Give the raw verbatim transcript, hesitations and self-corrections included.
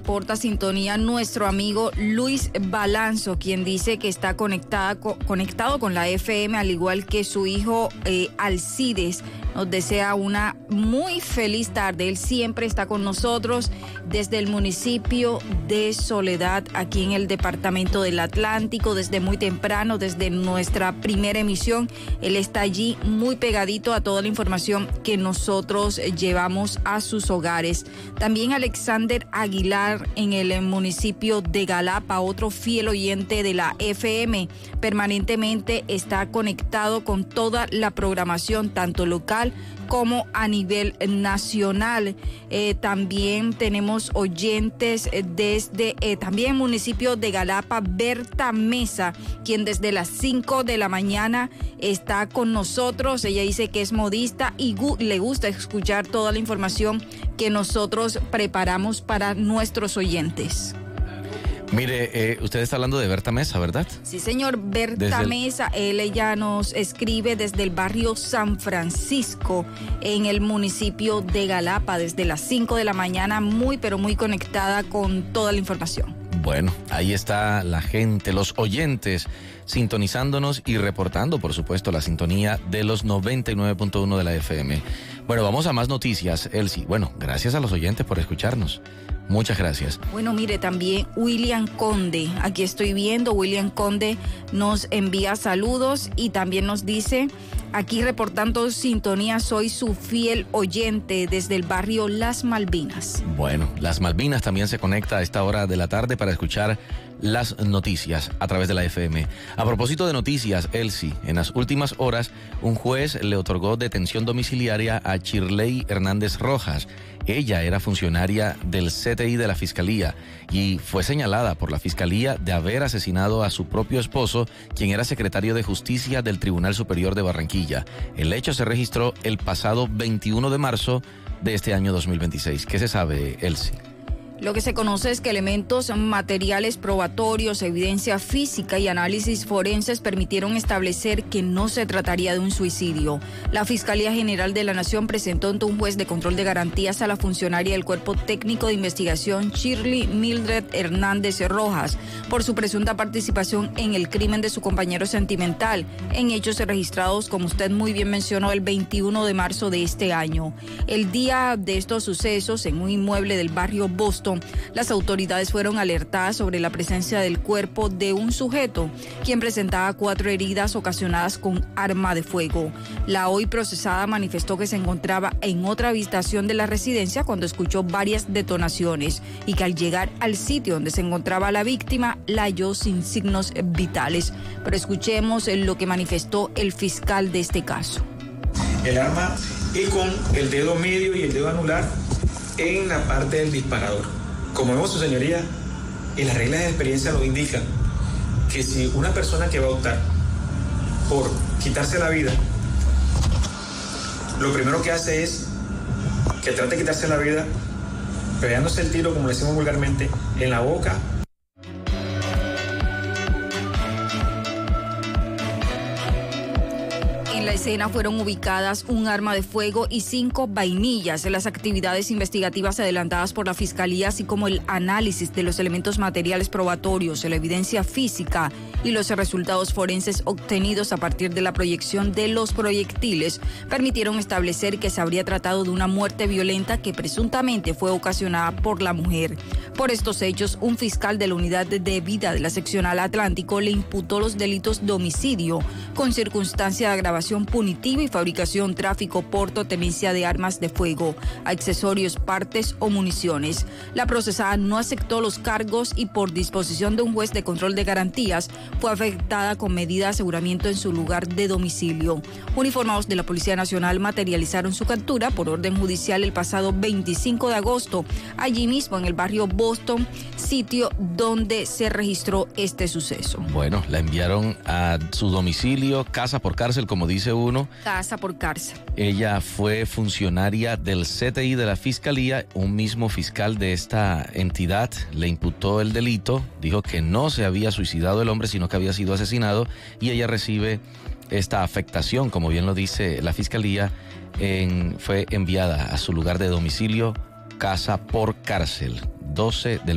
reporta sintonía nuestro amigo Luis Balanzo, quien dice que está conectada, co- conectado con la F M, al igual que su hijo eh, Alcides. Nos desea una muy feliz tarde. Él siempre está con nosotros desde el municipio de Soledad, aquí en el departamento del Atlántico, desde muy temprano, desde nuestra primera emisión. Él está allí muy pegadito a toda la información que nosotros llevamos a sus hogares. También Alexander Aguilar en el municipio de Galapa, otro fiel oyente de la F M, permanentemente está conectado con toda la programación, tanto local como a nivel nacional. Eh, también tenemos oyentes desde eh, también municipio de Galapa, Berta Mesa, quien desde las cinco de la mañana está con nosotros. Ella dice que es modista y gu- le gusta escuchar toda la información que nosotros preparamos para nuestros oyentes. Mire, eh, usted está hablando de Berta Mesa, ¿verdad? Sí, señor, Berta el... Mesa. Él ella nos escribe desde el barrio San Francisco, en el municipio de Galapa, desde las cinco de la mañana, muy, pero muy conectada con toda la información. Bueno, ahí está la gente, los oyentes, sintonizándonos y reportando, por supuesto, la sintonía de los noventa y nueve punto uno de la F M. Bueno, vamos a más noticias, Elsie. Bueno, gracias a los oyentes por escucharnos. Muchas gracias. Bueno, mire, también William Conde, aquí estoy viendo, William Conde nos envía saludos y también nos dice, aquí reportando sintonía, soy su fiel oyente desde el barrio Las Malvinas. Bueno, Las Malvinas también se conecta a esta hora de la tarde para escuchar las noticias a través de la F M. A propósito de noticias, Elsie, en las últimas horas, un juez le otorgó detención domiciliaria a Shirley Hernández Rojas. Ella era funcionaria del C T I de la Fiscalía y fue señalada por la Fiscalía de haber asesinado a su propio esposo, quien era secretario de Justicia del Tribunal Superior de Barranquilla. El hecho se registró el pasado veintiuno de marzo de este año dos mil veintiséis. ¿Qué se sabe, Elsie? Lo que se conoce es que elementos materiales probatorios, evidencia física y análisis forenses permitieron establecer que no se trataría de un suicidio. La Fiscalía General de la Nación presentó ante un juez de control de garantías a la funcionaria del Cuerpo Técnico de Investigación, Shirley Mildred Hernández Rojas, por su presunta participación en el crimen de su compañero sentimental, en hechos registrados, como usted muy bien mencionó, el veintiuno de marzo de este año. El día de estos sucesos, en un inmueble del barrio Boston, las autoridades fueron alertadas sobre la presencia del cuerpo de un sujeto, quien presentaba cuatro heridas ocasionadas con arma de fuego. La hoy procesada manifestó que se encontraba en otra habitación de la residencia cuando escuchó varias detonaciones y que al llegar al sitio donde se encontraba la víctima la halló sin signos vitales. Pero escuchemos lo que manifestó el fiscal de este caso. El arma y con el dedo medio y el dedo anular en la parte del disparador. Como vemos, su señoría, y las reglas de experiencia nos indican que si una persona que va a optar por quitarse la vida, lo primero que hace es que trate de quitarse la vida pegándose el tiro, como le decimos vulgarmente, en la boca. En la escena fueron ubicadas un arma de fuego y cinco vainillas. Las actividades investigativas adelantadas por la Fiscalía, así como el análisis de los elementos materiales probatorios, la evidencia física y los resultados forenses obtenidos a partir de la proyección de los proyectiles, permitieron establecer que se habría tratado de una muerte violenta que presuntamente fue ocasionada por la mujer. Por estos hechos, un fiscal de la Unidad de Vida de la Seccional Atlántico le imputó los delitos de homicidio con circunstancia de agravación punitiva y fabricación, tráfico, porto, tenencia de armas de fuego, accesorios, partes o municiones. La procesada no aceptó los cargos y por disposición de un juez de control de garantías fue afectada con medida de aseguramiento en su lugar de domicilio. Uniformados de la Policía Nacional materializaron su captura por orden judicial el pasado veinticinco de agosto, allí mismo en el barrio Boston, sitio donde se registró este suceso. Bueno, la enviaron a su domicilio, casa por cárcel, como dice uno. Casa por cárcel. Ella fue funcionaria del C T I de la Fiscalía. Un mismo fiscal de esta entidad le imputó el delito, dijo que no se había suicidado el hombre, sino que había sido asesinado, y ella recibe esta afectación, como bien lo dice la Fiscalía, en, fue enviada a su lugar de domicilio, casa por cárcel, doce del